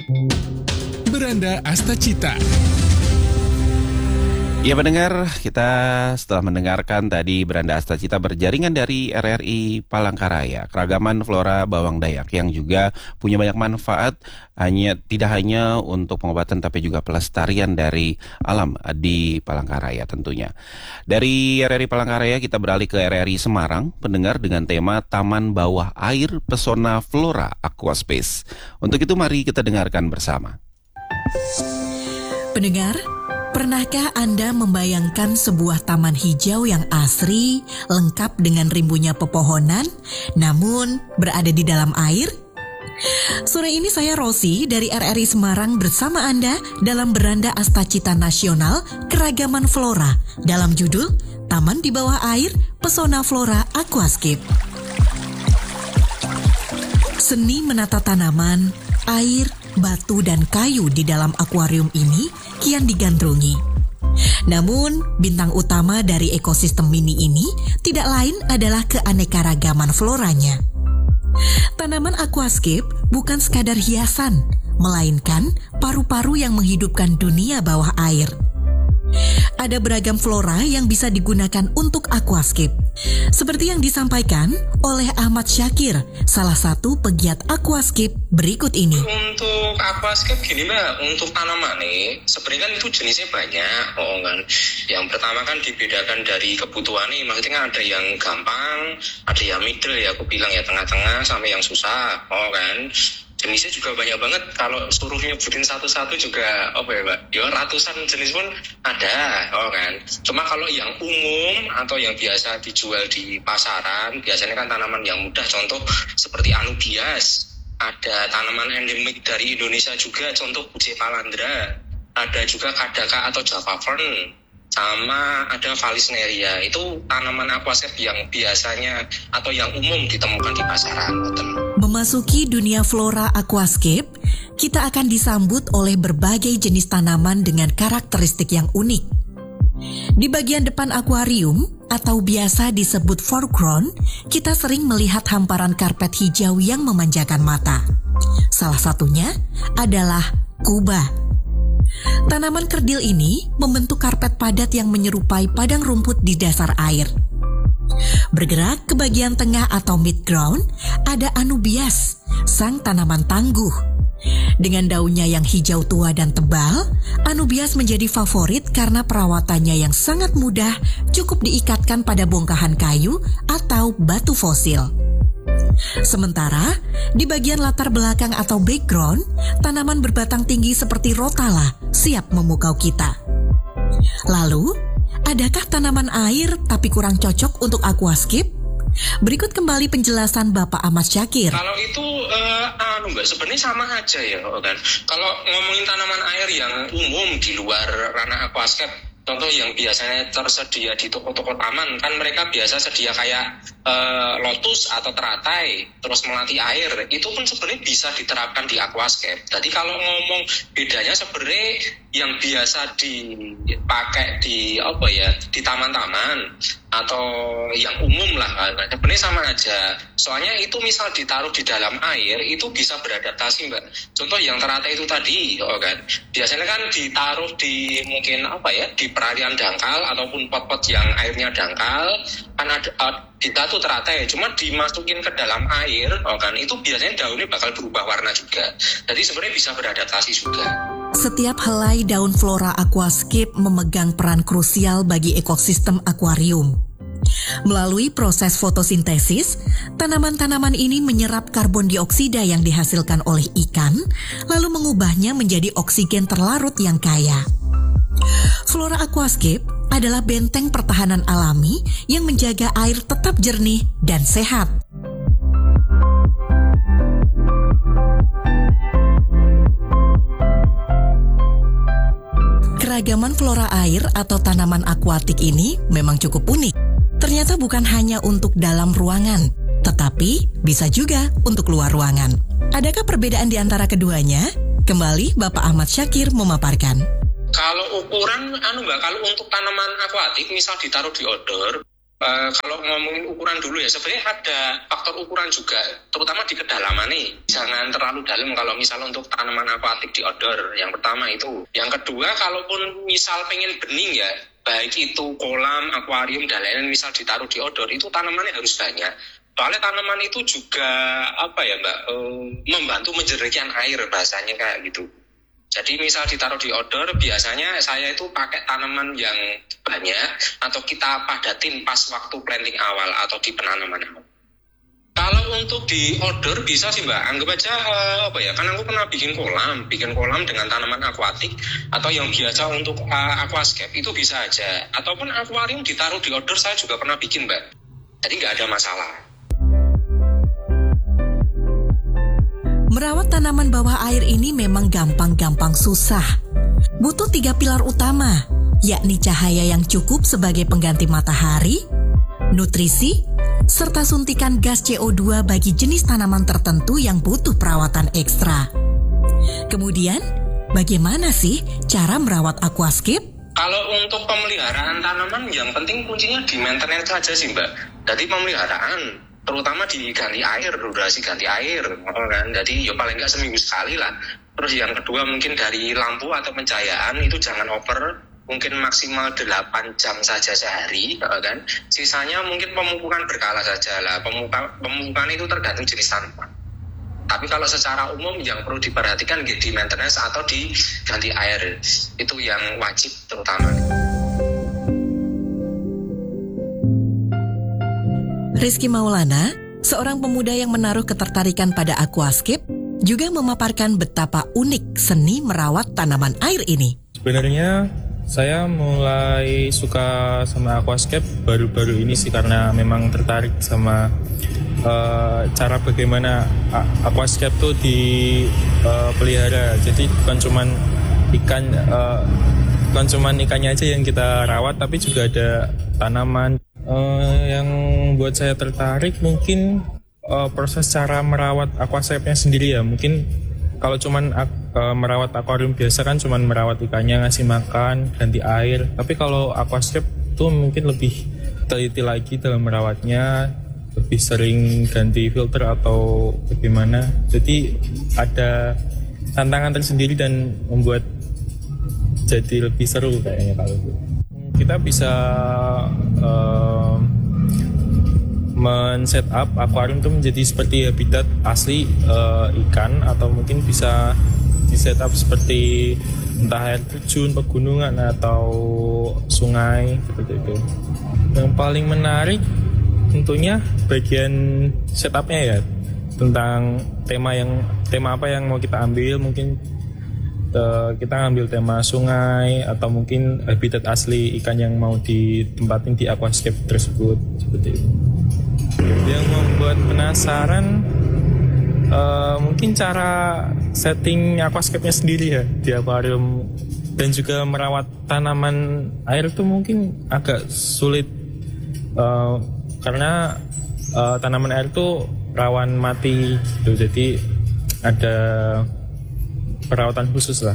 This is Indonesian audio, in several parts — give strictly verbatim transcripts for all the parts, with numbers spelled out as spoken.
Beranda Astacita. Ya pendengar, kita setelah mendengarkan tadi Beranda Astacita berjaringan dari R R I Palangkaraya, keragaman flora bawang Dayak yang juga punya banyak manfaat, hanya tidak hanya untuk pengobatan tapi juga pelestarian dari alam di Palangkaraya tentunya. Dari R R I Palangkaraya kita beralih ke R R I Semarang, pendengar, dengan tema Taman Bawah Air Pesona Flora Aquaspace. Untuk itu mari kita dengarkan bersama. Pendengar, pernahkah Anda membayangkan sebuah taman hijau yang asri, lengkap dengan rimbunya pepohonan, namun berada di dalam air? Sore ini saya Rosi dari R R I Semarang bersama Anda dalam Beranda Astacita Nasional Keragaman Flora dalam judul Taman di Bawah Air Pesona Flora Aquascape. Seni menata tanaman, air, batu dan kayu di dalam akuarium ini kian digandrungi. Namun, bintang utama dari ekosistem mini ini tidak lain adalah keanekaragaman floranya. Tanaman aquascape bukan sekadar hiasan, melainkan paru-paru yang menghidupkan dunia bawah air. Ada beragam flora yang bisa digunakan untuk aquascape, seperti yang disampaikan oleh Ahmad Syakir, salah satu pegiat aquascape berikut ini. Untuk aquascape gini mbak, untuk tanaman nih, sebenarnya kan itu jenisnya banyak, oh kan. Yang pertama kan dibedakan dari kebutuhan nih, maksudnya ada yang gampang, ada yang middle ya, aku bilang ya tengah-tengah sampai yang susah, oh kan. Jenisnya juga banyak banget, kalau suruh nyebutin satu-satu juga apa ya Pak, ya ratusan jenis pun ada, oh kan. Cuma kalau yang umum atau yang biasa dijual di pasaran, biasanya kan tanaman yang mudah, contoh seperti anubias. Ada tanaman endemik dari Indonesia juga, contoh Bucephalandra. Ada juga Kadaka atau Java Fern. Sama ada Vallisneria. Itu tanaman aquascape yang biasanya atau yang umum ditemukan di pasaran. Memasuki dunia flora aquascape, kita akan disambut oleh berbagai jenis tanaman dengan karakteristik yang unik. Di bagian depan akuarium, atau biasa disebut foreground, kita sering melihat hamparan karpet hijau yang memanjakan mata. Salah satunya adalah kuba. Tanaman kerdil ini membentuk karpet padat yang menyerupai padang rumput di dasar air. Bergerak ke bagian tengah atau midground, ada anubias, sang tanaman tangguh. Dengan daunnya yang hijau tua dan tebal, anubias menjadi favorit karena perawatannya yang sangat mudah, cukup diikatkan pada bongkahan kayu atau batu fosil. Sementara, di bagian latar belakang atau background, tanaman berbatang tinggi seperti rotala siap memukau kita. Lalu, adakah tanaman air tapi kurang cocok untuk aquascape? Berikut kembali penjelasan Bapak Ahmad Syakir. Kalau itu uh, anu Mbak, sebenarnya sama aja ya kan. Kalau ngomongin tanaman air yang umum di luar ranah aquascape, contoh yang biasanya tersedia di toko-toko taman, kan mereka biasa sedia kayak uh, lotus atau teratai, terus melati air, itu pun sebenarnya bisa diterapkan di aquascape. Jadi kalau ngomong bedanya sebenarnya yang biasa dipakai di apa ya, di taman-taman atau yang umum lah, sebenarnya sama aja. Soalnya itu misal ditaruh di dalam air itu bisa beradaptasi Mbak. Contoh yang teratai itu tadi, oh kan, biasanya kan ditaruh di mungkin apa ya, di perarian dangkal ataupun pot-pot yang airnya dangkal, kan ada uh, kita tuh teratai, cuma dimasukin ke dalam air, oh kan, itu biasanya daunnya bakal berubah warna juga. Jadi sebenarnya bisa beradaptasi juga. Setiap helai daun flora aquascape memegang peran krusial bagi ekosistem akuarium. Melalui proses fotosintesis, tanaman-tanaman ini menyerap karbon dioksida yang dihasilkan oleh ikan, lalu mengubahnya menjadi oksigen terlarut yang kaya. Flora aquascape adalah benteng pertahanan alami yang menjaga air tetap jernih dan sehat. Keragaman flora air atau tanaman akuatik ini memang cukup unik. Ternyata bukan hanya untuk dalam ruangan, tetapi bisa juga untuk luar ruangan. Adakah perbedaan di antara keduanya? Kembali Bapak Ahmad Syakir memaparkan. Kalau ukuran, anu mbak, kalau untuk tanaman akuatik, misal ditaruh di outdoor, Uh, kalau ngomongin ukuran dulu ya, sebenarnya ada faktor ukuran juga, terutama di kedalaman nih. Jangan terlalu dalam kalau misal untuk tanaman akuatik di outdoor. Yang pertama itu. Yang kedua, kalaupun misal pengen bening ya, baik itu kolam, akuarium, dan lain-lain misal ditaruh di outdoor, itu tanamannya harus banyak. Soalnya tanaman itu juga apa ya Mbak, uh, membantu menjernihkan air bahasanya kayak gitu. Jadi misal ditaruh di outdoor, biasanya saya itu pakai tanaman yang banyak atau kita padatin pas waktu planting awal atau di penanaman awal. Kalau untuk di outdoor bisa sih Mbak, anggap aja uh, apa ya, kan aku pernah bikin kolam, bikin kolam dengan tanaman akuatik atau yang biasa untuk uh, aquascape itu bisa aja. Ataupun akuarium ditaruh di outdoor saya juga pernah bikin Mbak. Jadi nggak ada masalah. Merawat tanaman bawah air ini memang gampang-gampang susah. Butuh tiga pilar utama, yakni cahaya yang cukup sebagai pengganti matahari, nutrisi, serta suntikan gas C O dua bagi jenis tanaman tertentu yang butuh perawatan ekstra. Kemudian, bagaimana sih cara merawat aquascape? Kalau untuk pemeliharaan tanaman, yang penting kuncinya di maintenance saja sih Mbak. Jadi pemeliharaan, terutama diganti air, durasi ganti air, kan? Jadi ya paling nggak seminggu sekali lah. Terus yang kedua mungkin dari lampu atau pencahayaan itu jangan over, mungkin maksimal delapan jam saja sehari, kan? Sisanya mungkin pemupukan berkala saja lah. Pemupukan, pemupukan itu tergantung jenis tanaman. Tapi kalau secara umum yang perlu diperhatikan di maintenance atau di ganti air, itu yang wajib terutama. Rizky Maulana, seorang pemuda yang menaruh ketertarikan pada aquascape, juga memaparkan betapa unik seni merawat tanaman air ini. Sebenarnya saya mulai suka sama aquascape baru-baru ini sih, karena memang tertarik sama uh, cara bagaimana aquascape tuh dipelihara. Uh, Jadi bukan cuman ikan, uh, bukan cuman ikannya aja yang kita rawat, tapi juga ada tanaman. Uh, yang buat saya tertarik mungkin uh, proses cara merawat aquascape-nya sendiri ya. Mungkin kalau cuman uh, merawat akuarium biasa kan cuman merawat ikannya, ngasih makan, ganti air. Tapi kalau aquascape tuh mungkin lebih teliti lagi dalam merawatnya, lebih sering ganti filter atau bagaimana. Jadi ada tantangan tersendiri dan membuat jadi lebih seru kayaknya kalau itu. Kita bisa uh, men-set up akuarium itu menjadi seperti habitat asli uh, ikan, atau mungkin bisa di-set up seperti entah air terjun, pegunungan, atau sungai seperti itu. Yang paling menarik tentunya bagian setupnya ya, tentang tema yang tema apa yang mau kita ambil. Mungkin kita ambil tema sungai atau mungkin habitat asli ikan yang mau ditempatin di aquascape tersebut, seperti itu. Yang membuat penasaran uh, mungkin cara setting aquascape-nya sendiri ya di akuarium, dan juga merawat tanaman air itu mungkin agak sulit uh, karena uh, tanaman air itu rawan mati gitu. Jadi ada perawatan khusus lah.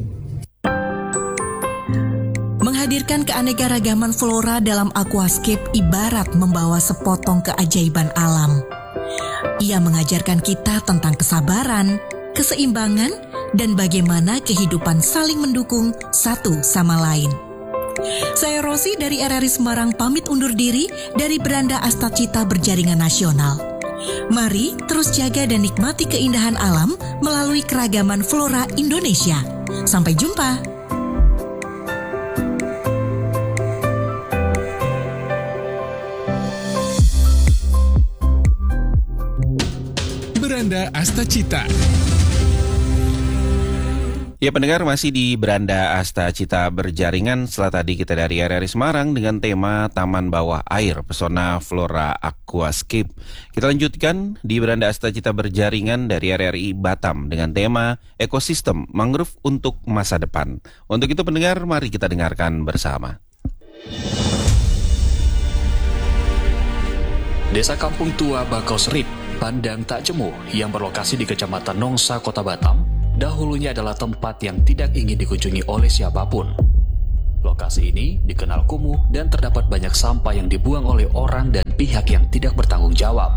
Menghadirkan keanekaragaman flora dalam aquascape ibarat membawa sepotong keajaiban alam. Ia mengajarkan kita tentang kesabaran, keseimbangan, dan bagaimana kehidupan saling mendukung satu sama lain. Saya Rosi dari R R I Semarang pamit undur diri dari Beranda Astacita Berjaringan Nasional. Mari terus jaga dan nikmati keindahan alam melalui keragaman flora Indonesia. Sampai jumpa. Beranda Astacita. Ya pendengar, masih di Beranda Astacita Berjaringan. Setelah tadi kita dari R R I Semarang dengan tema Taman Bawah Air, Pesona Flora Aquascape. Kita lanjutkan di Beranda Astacita Berjaringan dari R R I Batam dengan tema Ekosistem Mangrove untuk Masa Depan. Untuk itu pendengar, mari kita dengarkan bersama. Desa Kampung Tua Bakosrip, Pandang Tak Jemuh yang berlokasi di Kecamatan Nongsa, Kota Batam, dahulunya adalah tempat yang tidak ingin dikunjungi oleh siapapun. Lokasi ini dikenal kumuh dan terdapat banyak sampah yang dibuang oleh orang dan pihak yang tidak bertanggung jawab.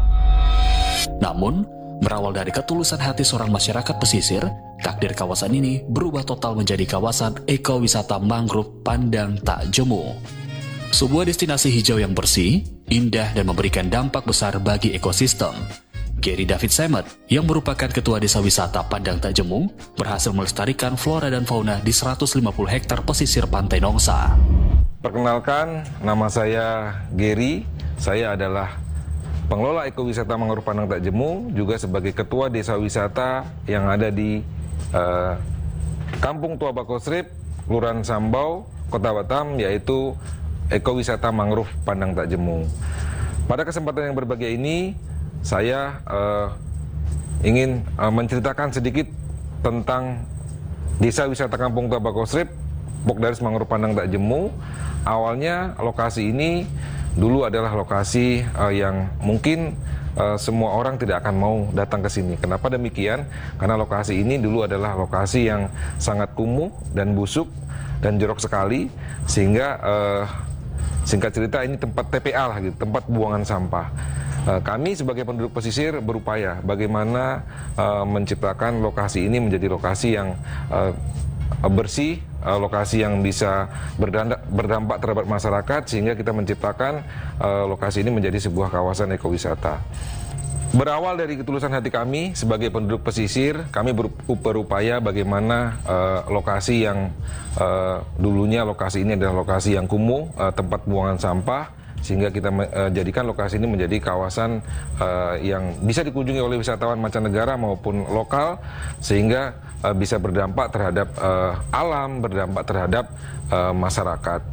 Namun, berawal dari ketulusan hati seorang masyarakat pesisir, takdir kawasan ini berubah total menjadi kawasan ekowisata mangrove Pandang Tak Jemu. Sebuah destinasi hijau yang bersih, indah dan memberikan dampak besar bagi ekosistem. Gary David Semet, yang merupakan Ketua Desa Wisata Pandang Tak Jemu, berhasil melestarikan flora dan fauna di seratus lima puluh hektar pesisir Pantai Nongsa. Perkenalkan, nama saya Gary. Saya adalah pengelola ekowisata Mangrove Pandang Tak Jemu, juga sebagai Ketua Desa Wisata yang ada di uh, Kampung Tua Bakosrip, Kelurahan Sambau, Kota Batam, yaitu ekowisata Mangrove Pandang Tak Jemu. Pada kesempatan yang berbahagia ini, saya uh, ingin uh, menceritakan sedikit tentang Desa Wisata Kampung Tua Bakosrip, Pokdaris Mangrove Pandang Tak Jemu. Awalnya lokasi ini dulu adalah lokasi uh, yang mungkin uh, semua orang tidak akan mau datang ke sini. Kenapa demikian? Karena lokasi ini dulu adalah lokasi yang sangat kumuh dan busuk dan jorok sekali, sehingga uh, singkat cerita ini tempat T P A lah gitu, tempat buangan sampah. Kami sebagai penduduk pesisir berupaya bagaimana uh, menciptakan lokasi ini menjadi lokasi yang uh, bersih, uh, lokasi yang bisa berdampak, berdampak terhadap masyarakat, sehingga kita menciptakan uh, lokasi ini menjadi sebuah kawasan ekowisata. Berawal dari ketulusan hati kami sebagai penduduk pesisir, kami berupaya bagaimana uh, lokasi yang uh, dulunya lokasi ini adalah lokasi yang kumuh, uh, tempat buangan sampah, sehingga kita uh, jadikan lokasi ini menjadi kawasan uh, yang bisa dikunjungi oleh wisatawan mancanegara maupun lokal, sehingga uh, bisa berdampak terhadap uh, alam, berdampak terhadap uh, masyarakat.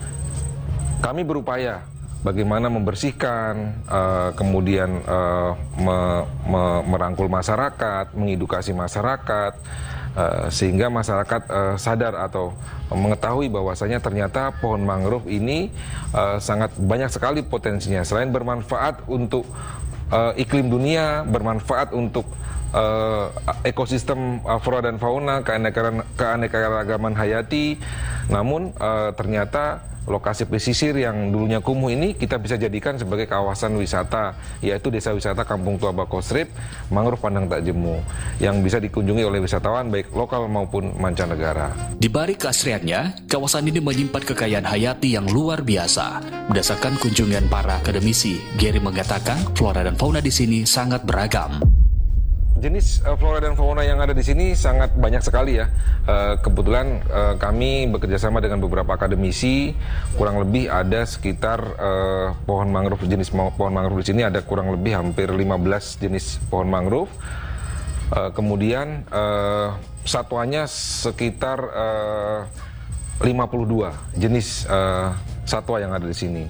Kami berupaya bagaimana membersihkan, uh, kemudian uh, me, me, merangkul masyarakat, mengedukasi masyarakat, Uh, sehingga masyarakat uh, sadar atau mengetahui bahwasanya ternyata pohon mangrove ini uh, sangat banyak sekali potensinya. Selain bermanfaat untuk uh, iklim dunia, bermanfaat untuk uh, ekosistem uh, flora dan fauna, keanekaragaman, keanekaragaman hayati, namun uh, ternyata lokasi pesisir yang dulunya kumuh ini kita bisa jadikan sebagai kawasan wisata, yaitu Desa Wisata Kampung Tua Bakosrip, Mangrove Pandang Tak Jemu, yang bisa dikunjungi oleh wisatawan baik lokal maupun mancanegara. Di balik keasriannya, kawasan ini menyimpan kekayaan hayati yang luar biasa. Berdasarkan kunjungan para akademisi, Gary mengatakan flora dan fauna di sini sangat beragam. Jenis uh, flora dan fauna yang ada di sini sangat banyak sekali ya. Uh, kebetulan uh, kami bekerjasama dengan beberapa akademisi, kurang lebih ada sekitar uh, pohon mangrove, jenis pohon mangrove di sini ada kurang lebih hampir lima belas jenis pohon mangrove. Uh, kemudian uh, satuannya sekitar uh, lima puluh dua jenis uh, satwa yang ada di sini.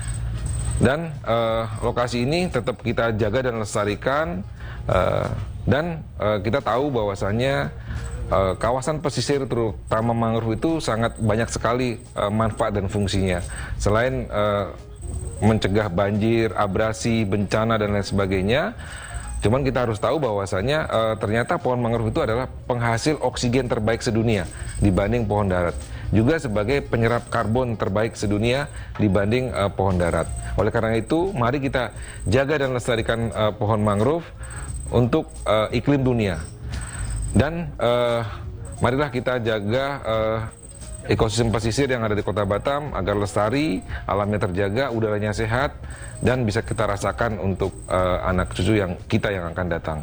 Dan uh, lokasi ini tetap kita jaga dan lestarikan. Uh, dan uh, kita tahu bahwasannya uh, kawasan pesisir terutama mangrove itu sangat banyak sekali uh, manfaat dan fungsinya. Selain uh, mencegah banjir, abrasi, bencana dan lain sebagainya, cuman kita harus tahu bahwasannya uh, ternyata pohon mangrove itu adalah penghasil oksigen terbaik sedunia dibanding pohon darat. Juga sebagai penyerap karbon terbaik sedunia dibanding uh, pohon darat. Oleh karena itu, mari kita jaga dan lestarikan uh, pohon mangrove untuk uh, iklim dunia. Dan uh, marilah kita jaga uh, ekosistem pesisir yang ada di Kota Batam agar lestari, alamnya terjaga, udaranya sehat, dan bisa kita rasakan untuk uh, anak cucu yang kita yang akan datang.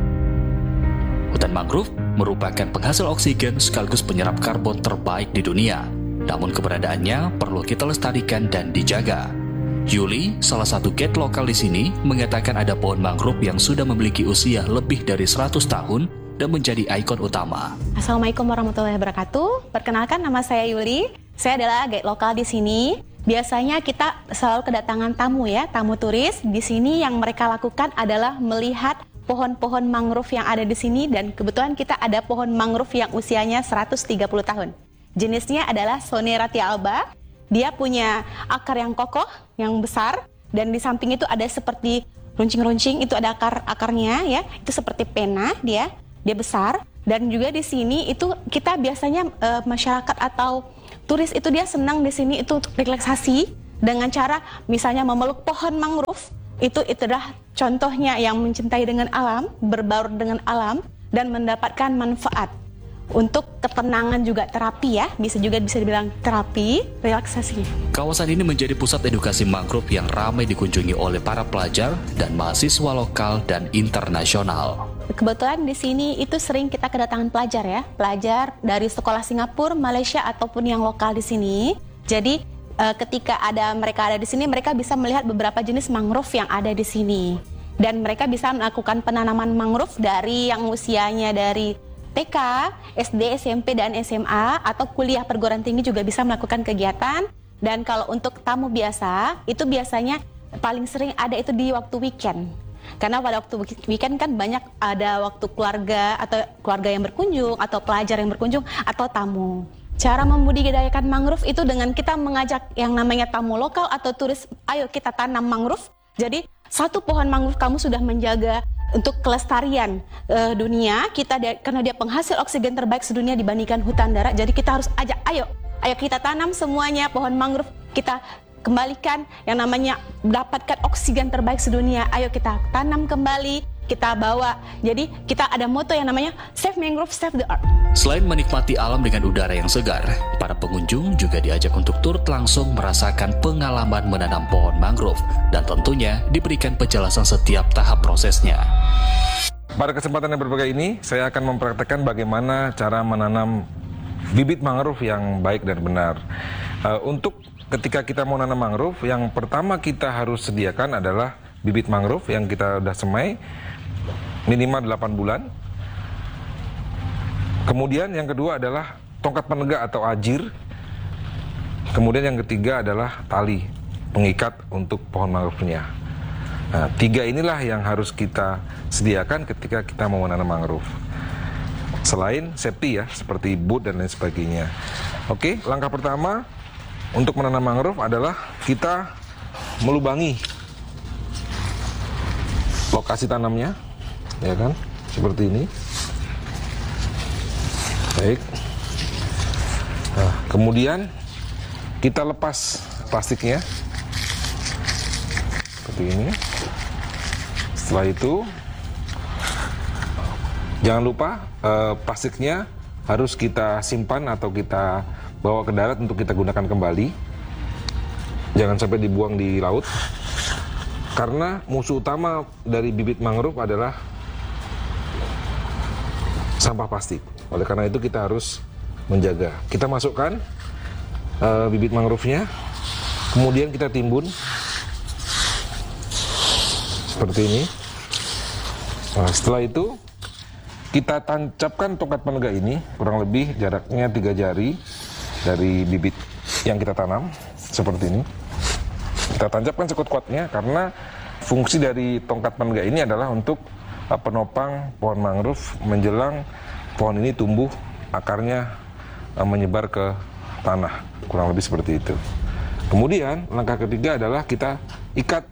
Hutan mangrove merupakan penghasil oksigen sekaligus penyerap karbon terbaik di dunia. Namun keberadaannya perlu kita lestarikan dan dijaga. Yuli, salah satu guide lokal di sini, mengatakan ada pohon mangrove yang sudah memiliki usia lebih dari seratus tahun dan menjadi ikon utama. Assalamualaikum warahmatullahi wabarakatuh. Perkenalkan, nama saya Yuli. Saya adalah guide lokal di sini. Biasanya kita selalu kedatangan tamu ya, tamu turis. Di sini yang mereka lakukan adalah melihat pohon-pohon mangrove yang ada di sini, dan kebetulan kita ada pohon mangrove yang usianya seratus tiga puluh tahun. Jenisnya adalah Soneratia alba. Dia punya akar yang kokoh, yang besar, dan di samping itu ada seperti runcing-runcing, itu ada akar-akarnya ya, itu seperti pena dia, dia besar, Dan juga di sini itu kita biasanya uh, masyarakat atau turis itu dia senang di sini itu untuk relaksasi dengan cara misalnya memeluk pohon mangrove. Itu itulah contohnya yang mencintai dengan alam, berbaur dengan alam dan mendapatkan manfaat untuk ketenangan juga terapi ya, bisa juga bisa dibilang terapi relaksasi. Kawasan ini menjadi pusat edukasi mangrove yang ramai dikunjungi oleh para pelajar dan mahasiswa lokal dan internasional. Kebetulan di sini itu sering kita kedatangan pelajar ya, pelajar dari sekolah Singapura, Malaysia ataupun yang lokal di sini. Jadi eh, ketika ada mereka ada di sini, mereka bisa melihat beberapa jenis mangrove yang ada di sini. Dan mereka bisa melakukan penanaman mangrove dari yang usianya dari T K, S D, S M P, dan S M A atau kuliah perguruan tinggi juga bisa melakukan kegiatan. Dan kalau untuk tamu biasa, itu biasanya paling sering ada itu di waktu weekend. Karena pada waktu weekend kan banyak ada waktu keluarga atau keluarga yang berkunjung atau pelajar yang berkunjung atau tamu. Cara membudidayakan mangrove itu dengan kita mengajak yang namanya tamu lokal atau turis, ayo kita tanam mangrove. Jadi satu pohon mangrove kamu sudah menjaga untuk kelestarian uh, dunia kita dia, karena dia penghasil oksigen terbaik sedunia dibandingkan hutan darat. Jadi kita harus ajak, ayo, ayo kita tanam semuanya pohon mangrove, kita kembalikan yang namanya mendapatkan oksigen terbaik sedunia. Ayo kita tanam kembali, kita bawa. Jadi kita ada moto yang namanya Save Mangrove, Save the Earth. Selain menikmati alam dengan udara yang segar, para pengunjung juga diajak untuk turut langsung merasakan pengalaman menanam pohon mangrove dan tentunya diberikan penjelasan setiap tahap prosesnya. Pada kesempatan yang berbeda ini, saya akan mempraktekkan bagaimana cara menanam bibit mangrove yang baik dan benar. Uh, untuk ketika kita mau nanam mangrove, yang pertama kita harus sediakan adalah bibit mangrove yang kita udah semai minimal delapan bulan. Kemudian yang kedua adalah tongkat penegak atau ajir. Kemudian yang ketiga adalah tali pengikat untuk pohon mangrove-nya. Nah, tiga inilah yang harus kita sediakan ketika kita mau menanam mangrove. Selain safety ya, seperti boot dan lain sebagainya. Oke, langkah pertama untuk menanam mangrove adalah kita melubangi lokasi tanamnya, ya kan, seperti ini. Baik. Nah, kemudian kita lepas plastiknya, seperti ini. Setelah itu, jangan lupa eh, plastiknya harus kita simpan atau kita bawa ke darat untuk kita gunakan kembali. Jangan sampai dibuang di laut. Karena musuh utama dari bibit mangrove adalah sampah plastik. Oleh karena itu kita harus menjaga. Kita masukkan uh, bibit mangrove-nya, kemudian kita timbun seperti ini. Nah, setelah itu kita tancapkan tongkat penegak ini kurang lebih jaraknya tiga jari dari bibit yang kita tanam seperti ini. Kita tancapkan sekuat-kuatnya karena fungsi dari tongkat penegak ini adalah untuk uh, penopang pohon mangrove menjelang pohon ini tumbuh, akarnya uh, menyebar ke tanah, kurang lebih seperti itu. Kemudian langkah ketiga adalah kita ikat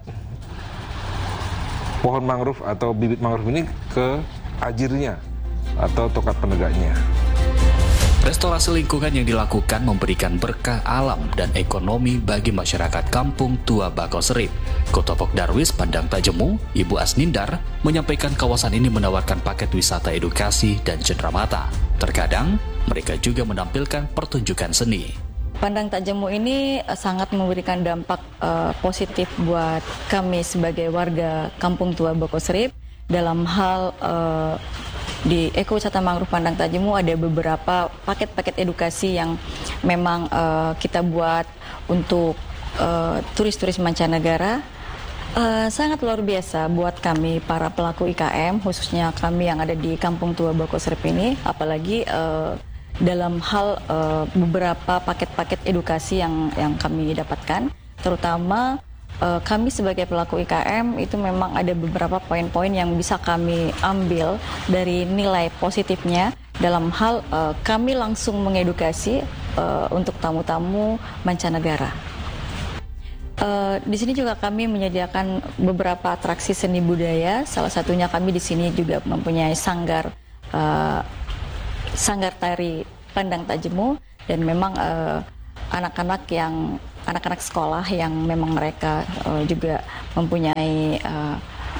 pohon mangrove atau bibit mangrove ini ke ajirnya atau tongkat penegaknya. Restorasi lingkungan yang dilakukan memberikan berkah alam dan ekonomi bagi masyarakat Kampung Tua Bakoserip. Kotopok Darwis Pandang Tajemu, Ibu Asnindar, menyampaikan kawasan ini menawarkan paket wisata edukasi dan cenderamata. Terkadang, mereka juga menampilkan pertunjukan seni. Pandang Tajemu ini sangat memberikan dampak uh, positif buat kami sebagai warga Kampung Tua Bakoserip dalam hal uh, di ekowisata mangrove Pandang Tajemu ada beberapa paket-paket edukasi yang memang uh, kita buat untuk uh, turis-turis mancanegara. Uh, sangat luar biasa buat kami para pelaku I K M, khususnya kami yang ada di Kampung Tua Bakoserip ini, apalagi uh, dalam hal uh, beberapa paket-paket edukasi yang yang kami dapatkan, terutama Uh, kami sebagai pelaku I K M itu memang ada beberapa poin-poin yang bisa kami ambil dari nilai positifnya dalam hal uh, kami langsung mengedukasi uh, untuk tamu-tamu mancanegara. Uh, di sini juga kami menyediakan beberapa atraksi seni budaya. Salah satunya kami di sini juga mempunyai sanggar uh, Sanggar Tari Pandang Tak Jemu, dan memang uh, anak-anak yang anak-anak sekolah yang memang mereka uh, juga mempunyai uh,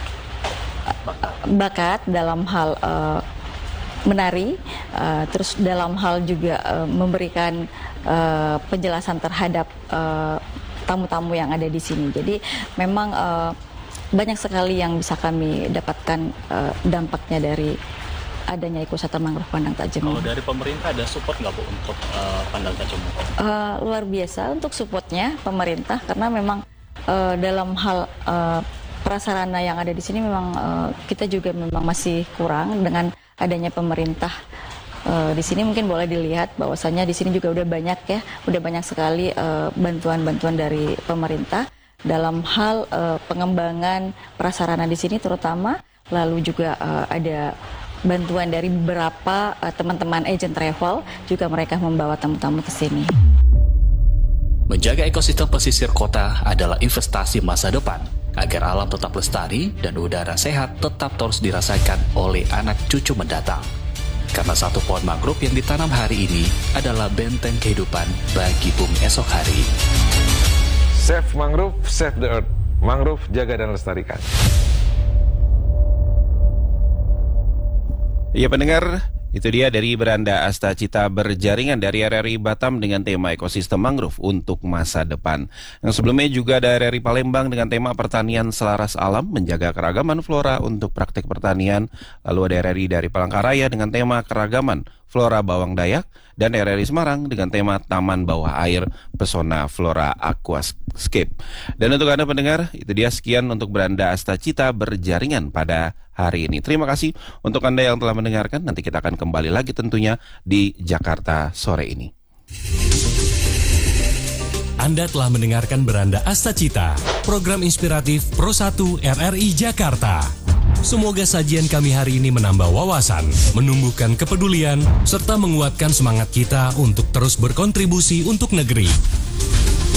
bakat dalam hal uh, menari, uh, terus dalam hal juga uh, memberikan uh, penjelasan terhadap uh, tamu-tamu yang ada di sini. Jadi memang uh, banyak sekali yang bisa kami dapatkan uh, dampaknya dari adanya ekowisata mangrove Pandang Tak Jemu. Kalau dari pemerintah ada support nggak Bu untuk uh, Pandang Tak Jemu? Uh, luar biasa untuk supportnya pemerintah, karena memang uh, dalam hal uh, prasarana yang ada di sini memang uh, kita juga memang masih kurang. Dengan adanya pemerintah uh, di sini mungkin boleh dilihat bahwasannya di sini juga udah banyak ya, udah banyak sekali uh, bantuan-bantuan dari pemerintah dalam hal uh, pengembangan prasarana di sini terutama, lalu juga uh, ada bantuan dari beberapa uh, teman-teman agent travel, juga mereka membawa tamu-tamu ke sini. Menjaga ekosistem pesisir kota adalah investasi masa depan, agar alam tetap lestari dan udara sehat tetap terus dirasakan oleh anak cucu mendatang. Karena satu pohon mangrove yang ditanam hari ini adalah benteng kehidupan bagi bumi esok hari. Save mangrove, save the earth. Mangrove jaga dan lestarikan. Ya pendengar, itu dia dari Beranda Asta Cita berjaringan dari R R I Batam dengan tema ekosistem mangrove untuk masa depan. Yang sebelumnya juga ada R R I Palembang dengan tema pertanian selaras alam, menjaga keragaman flora untuk praktik pertanian. Lalu ada R R I dari Palangkaraya dengan tema keragaman flora bawang Dayak, dan R R I Semarang dengan tema Taman Bawah Air Pesona Flora Aquascape. Dan untuk Anda pendengar, itu dia sekian untuk Beranda Asta Cita berjaringan pada hari ini. Terima kasih untuk Anda yang telah mendengarkan. Nanti kita akan kembali lagi tentunya di Jakarta sore ini. Anda telah mendengarkan Beranda Asta Cita, program inspiratif Pro satu R R I Jakarta. Semoga sajian kami hari ini menambah wawasan, menumbuhkan kepedulian, serta menguatkan semangat kita untuk terus berkontribusi untuk negeri.